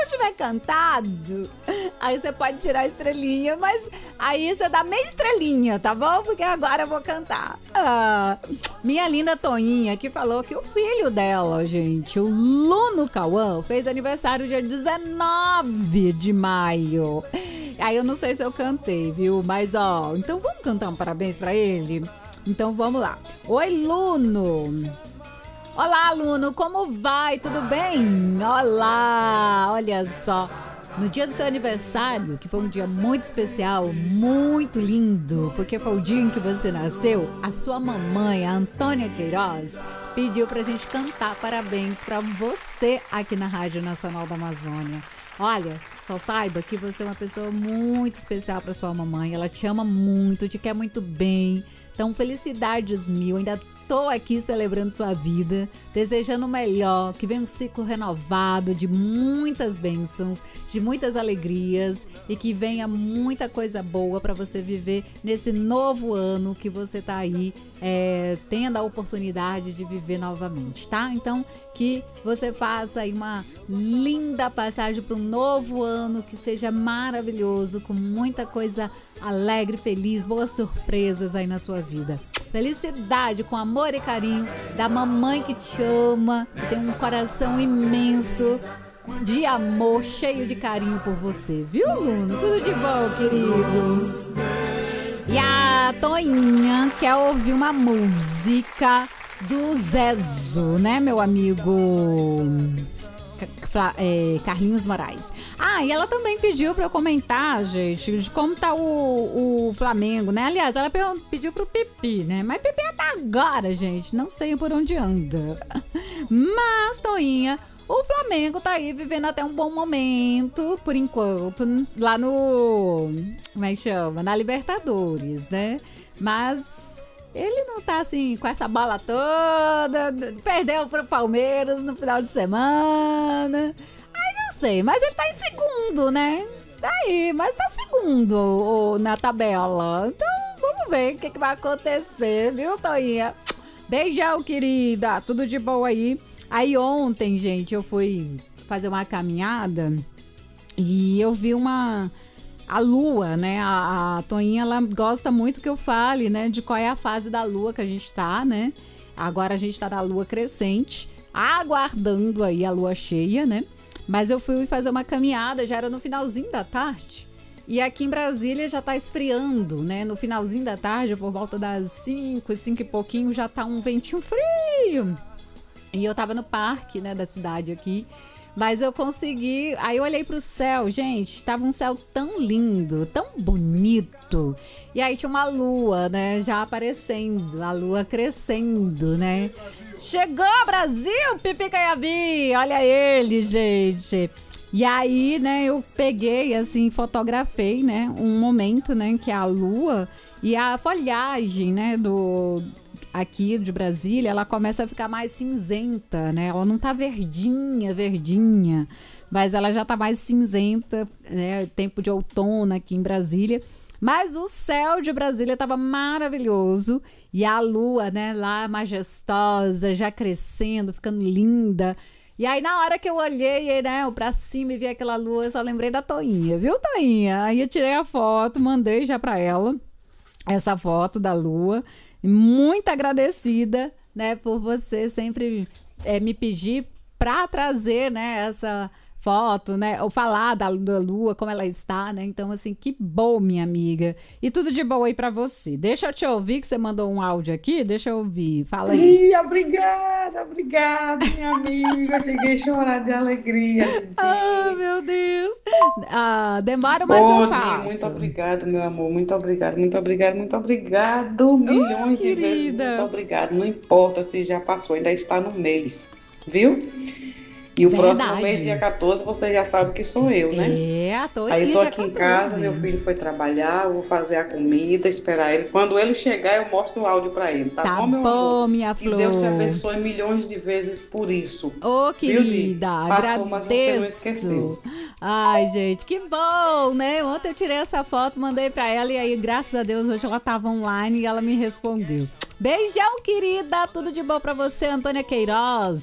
eu tiver cantado, aí você pode tirar a estrelinha, mas aí você dá meia estrelinha, tá bom? Porque agora eu vou cantar. Minha linda Toinha, que falou que o filho dela, gente, o Luno Cauã, fez aniversário dia 19 de maio. Aí eu não sei se eu cantei, viu? Mas, então vamos cantar um parabéns pra ele? Então vamos lá. Oi, Luno. Olá, Luno, como vai? Tudo bem? Olá, olha só. No dia do seu aniversário, que foi um dia muito especial, muito lindo, porque foi o dia em que você nasceu, a sua mamãe, a Antônia Queiroz, pediu pra gente cantar parabéns pra você aqui na Rádio Nacional da Amazônia. Olha, só saiba que você é uma pessoa muito especial pra sua mamãe, ela te ama muito, te quer muito bem. Então, felicidades mil, ainda tô aqui celebrando sua vida, desejando o melhor, que venha um ciclo renovado de muitas bênçãos, de muitas alegrias e que venha muita coisa boa para você viver nesse novo ano que você tá aí tendo a oportunidade de viver novamente, tá? Então, que você faça aí uma linda passagem para um novo ano, que seja maravilhoso, com muita coisa alegre, feliz, boas surpresas aí na sua vida. Felicidade, com amor e carinho da mamãe que te ama, que tem um coração imenso de amor, cheio de carinho por você, viu, Luno? Tudo de bom, querido. E a Toinha quer ouvir uma música do Zezo, né, meu amigo Carlinhos Moraes. E ela também pediu pra eu comentar, gente, de como tá o Flamengo, né? Aliás, ela pediu pro Pipi, né? Mas Pipi até agora, gente, não sei por onde anda. Mas, Toinha, o Flamengo tá aí vivendo até um bom momento, por enquanto, lá no... Como é que chama? Na Libertadores, né? Mas ele não tá assim com essa bola toda, perdeu pro Palmeiras no final de semana. Não sei, mas ele tá em segundo, né? Daí, mas tá segundo na tabela. Então, vamos ver o que vai acontecer, viu, Toinha? Beijão, querida. Tudo de bom aí. Aí ontem, gente, eu fui fazer uma caminhada e eu vi a lua, né? A Toinha, ela gosta muito que eu fale, né? De qual é a fase da lua que a gente tá, né? Agora a gente tá na lua crescente, aguardando aí a lua cheia, né? Mas eu fui fazer uma caminhada, já era no finalzinho da tarde. E aqui em Brasília já tá esfriando, né? No finalzinho da tarde, por volta das 5 e pouquinho, já tá um ventinho frio. E eu tava no parque, né, da cidade aqui. Mas eu consegui... Aí eu olhei pro céu, gente. Tava um céu tão lindo, tão bonito. E aí tinha uma lua, né, já aparecendo. A lua crescendo, né? Chegou, Brasil, Pipi Caiabi! Olha ele, gente! E aí, né, eu peguei, assim, fotografei, né, um momento, né, que a lua e a folhagem, né, aqui de Brasília, ela começa a ficar mais cinzenta, né? Ela não tá verdinha, mas ela já tá mais cinzenta, né? Tempo de outono aqui em Brasília. Mas o céu de Brasília tava maravilhoso e a lua, né, lá majestosa, já crescendo, ficando linda. E aí, na hora que eu olhei, né, pra cima e vi aquela lua, eu só lembrei da Toinha, viu, Toinha? Aí eu tirei a foto, mandei já pra ela essa foto da lua. Muito agradecida, né, por você sempre me pedir para trazer, né, essa foto, né, ou falar da lua, como ela está, né, então assim, que bom, minha amiga, e tudo de bom aí para você. Deixa eu te ouvir, que você mandou um áudio aqui, deixa eu ouvir, fala aí. Obrigada, minha amiga, eu cheguei a chorar de alegria. Meu Deus, demora, mas eu faço. Muito obrigada, meu amor, muito obrigado, milhões de vezes, muito obrigado, não importa se já passou, ainda está no mês, viu? E o próximo mês, dia 14, você já sabe que sou eu, né? Aí eu tô aqui em casa, meu filho foi trabalhar, eu vou fazer a comida, esperar ele. Quando ele chegar, eu mostro o áudio pra ele, tá bom, meu amor? Minha flor. Que Deus te abençoe milhões de vezes por isso. Querida, passou, mas você não esqueceu. Ai, gente, que bom, né? Ontem eu tirei essa foto, mandei pra ela e aí, graças a Deus, hoje ela tava online e ela me respondeu. Beijão, querida, tudo de bom pra você, Antônia Queiroz.